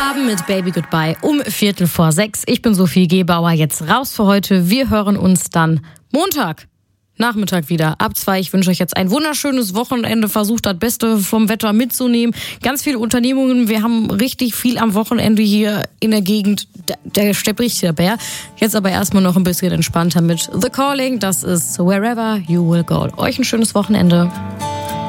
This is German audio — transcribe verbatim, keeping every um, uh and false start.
Abend mit Baby Goodbye um Viertel vor sechs. Ich bin Sophie Gebauer, jetzt raus für heute. Wir hören uns dann Montag Nachmittag wieder ab zwei. Ich wünsche euch jetzt ein wunderschönes Wochenende. Versucht das Beste vom Wetter mitzunehmen. Ganz viele Unternehmungen. Wir haben richtig viel am Wochenende hier in der Gegend. Der steppt richtig der Bär. Jetzt aber erstmal noch ein bisschen entspannter mit The Calling. Das ist Wherever You Will Go. Euch ein schönes Wochenende.